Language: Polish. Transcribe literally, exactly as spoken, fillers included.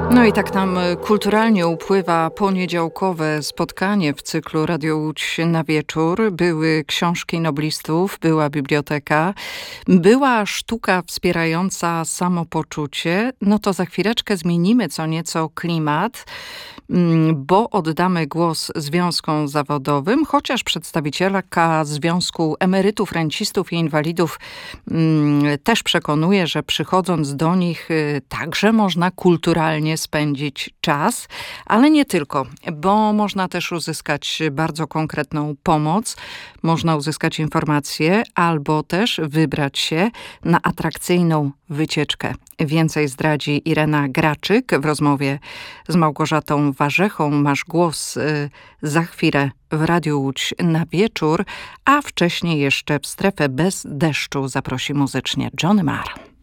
No i tak nam kulturalnie upływa poniedziałkowe spotkanie w cyklu Radio Łódź na wieczór. Były książki noblistów, była biblioteka, była sztuka wspierająca samopoczucie. No to za chwileczkę zmienimy co nieco klimat, bo oddamy głos związkom zawodowym, chociaż przedstawicielka Związku Emerytów, Rencistów i Inwalidów też przekonuje, że przychodząc do nich także można kulturalnie spędzić czas, ale nie tylko, bo można też uzyskać bardzo konkretną pomoc, można uzyskać informacje albo też wybrać się na atrakcyjną wycieczkę. Więcej zdradzi Irena Graczyk w rozmowie z Małgorzatą Warzechą. Masz głos za chwilę w Radiu Łódź na wieczór, a wcześniej jeszcze w strefę bez deszczu zaprosi muzycznie Johnny Marr.